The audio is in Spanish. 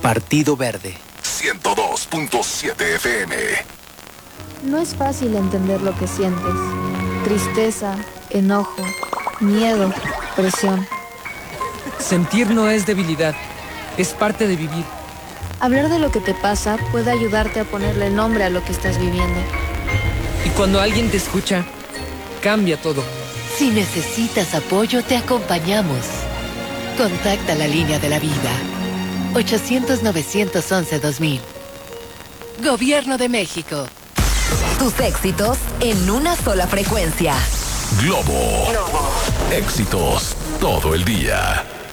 Partido Verde. 102.7 FM. No es fácil entender lo que sientes. Tristeza, enojo, miedo, presión. Sentir no es debilidad, es parte de vivir. Hablar de lo que te pasa puede ayudarte a ponerle nombre a lo que estás viviendo. Y cuando alguien te escucha, cambia todo. Si necesitas apoyo, te acompañamos. Contacta la línea de la vida. 800-911-2000. Gobierno de México. Tus éxitos en una sola frecuencia. Globo. Éxitos todo el día.